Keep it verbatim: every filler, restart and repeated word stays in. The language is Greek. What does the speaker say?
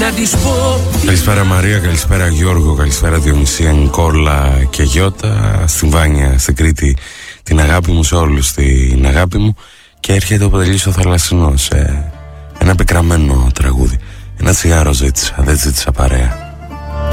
να της πω. Καλησπέρα Μαρία, καλησπέρα Γιώργο, καλησπέρα Διονυσία, Νικόλα και Γιώτα. Στην Βάνια, στην Κρήτη, την αγάπη μου σε όλους, την αγάπη μου. Και έρχεται ο Παντελής ο Θαλασσινός, ε, ένα πικραμένο τραγούδι. Ένα τσιγάρο ζήτησα, δεν ζήτησα παρέα.